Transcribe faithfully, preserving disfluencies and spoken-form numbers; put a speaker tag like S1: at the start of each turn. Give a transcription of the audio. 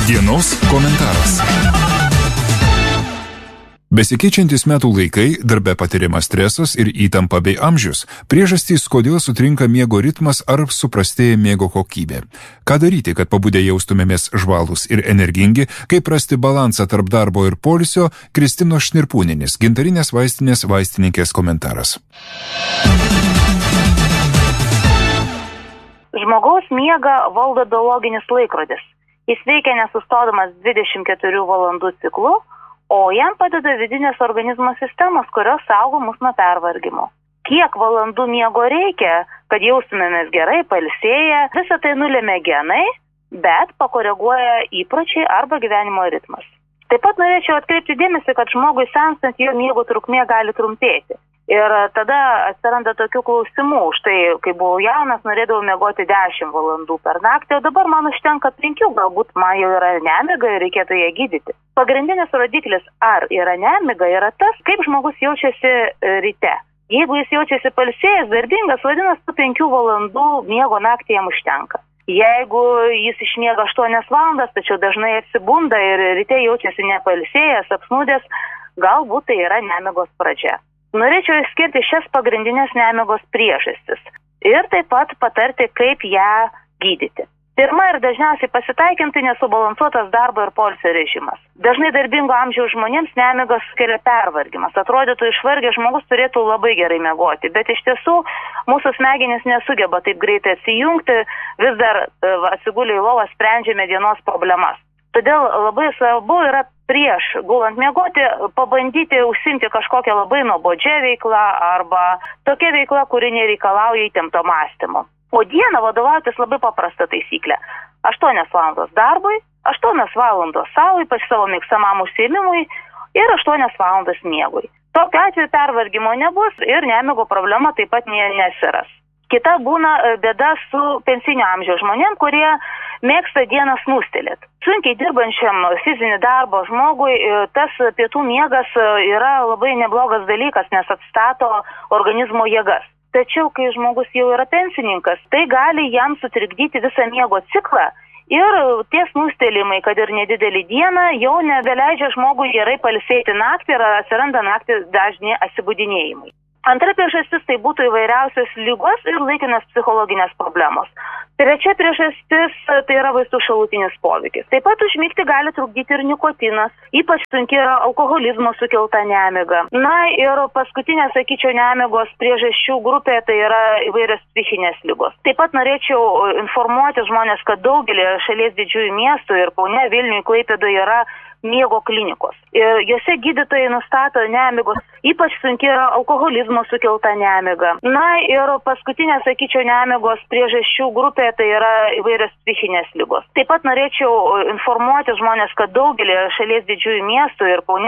S1: Dienos komentaras. Besikeičiantis metų laikai, darbe patiriamas stresas ir įtampa bei amžius, priežastys, kodėl sutrinka miego ritmas ar suprastėja miego kokybė. Ką daryti, kad pabudę jaustumėmės žvalūs ir energingi, kaip rasti balansą tarp darbo ir poilsio, Kristinos Šnirpūnienės, gintarinės vaistinės vaistininkės komentaras.
S2: Žmogaus miegą valdo biologinis laikrodis. Jis veikia nesustodamas dvidešimt keturių valandų ciklu, o jam padeda vidinės organizmo sistemos, kurios saugo mus nuo pervargimo. Kiek valandų miego reikia, kad jaustumėmės gerai, pailsėję, visą tai nulėmė genai, bet pakoreguoja įpročiai arba gyvenimo ritmas. Taip pat norėčiau atkreipti dėmesį, kad žmogui senstant jo miego trukmė gali trumpėti. Ir tada atsiranda tokių klausimų. Štai, kai buvau jaunas, norėdavau miegoti dešimt valandų per naktį, o dabar man užtenka penkių, galbūt man jau yra nemiga ir reikėtų ją gydyti. Pagrindinis rodiklis, ar yra nemiga, yra tas, kaip žmogus jaučiasi ryte. Jeigu jis jaučiasi pailsėjęs, darbingas, vadinasi, penkių valandų miego naktį jam užtenka. Jeigu jis išmiega aštuonias valandas, tačiau dažnai atsibunda ir ryte jaučiasi nepailsėjęs, apsnūdęs, galbūt tai yra nemigos pradžia. Norėčiau išskirti šias pagrindinės nemigos priežastis ir taip pat patarti, kaip ją gydyti. Pirma ir dažniausiai pasitaikinti nesubalansuotas darbo ir poilsio režimas. Dažnai darbingo amžiaus žmonėms nemigas sukelia pervargimas. Atrodytų, išvargęs žmogus turėtų labai gerai miegoti, bet iš tiesų mūsų smegenys nesugeba taip greitai atsijungti, vis dar atsigulę į lovą sprendžiame dienos problemas. Todėl labai svarbu yra prieš gulant miegoti pabandyti užsiimti kažkokią labai nuobodžią veiklą arba tokia veikla, kuri nereikalauja įtempto mąstymo. O dieną vadovautis labai paprasta taisyklė. aštuonios valandos darbui, aštuonios valandos savo, ypač savo mėgstamam užsiėmimui ir aštuonios valandos miegui. Tokiu atveju pervargimo nebus ir nemigo problema taip pat nesiras. Kita būna bėda su pensinio amžiaus žmonėm, kurie mėgsta dieną snūstelėti. Sunkiai dirbančiam fizinį darbą žmogui tas pietų miegas yra labai neblogas dalykas, nes atstato organizmo jėgas. Tačiau, kai žmogus jau yra pensininkas, tai gali jam sutrikdyti visą miego ciklą ir tie snūstelimai, kad ir nedidelį dieną, jau nebeleidžia žmogui gerai pailsėti naktį ir atsiranda naktį dažni atsibudinėjimai. Antra priežastis tai būtų įvairiausios ligos ir laikinos psichologinės problemos. Trečia priežastis tai yra vaistų šalutinis poveikis. Taip pat užmigti gali trukdyti ir nikotinas, ypač sunki yra alkoholizmo sukelta nemiga. Na ir paskutinė, sakyčiau, nemigos priežasčių grupė tai yra įvairios psichinės ligos. Taip pat norėčiau informuoti žmonės, kad daugelį šalies didžiųjų miestų ir Kaune, Vilniuje, Klaipėdoje yra miego klinikos. Ir jose gydytojai nustato nemigos, ypač sunki yra alkoholizmo sukelta nemiga. Na ir paskutinė, sakyčiau, nemigos priežasčių grupė tai yra įvairios psichinės ligos. Taip pat norėčiau informuoti žmonės, kad daugelį šalies didžiųjų miestų ir Kaune,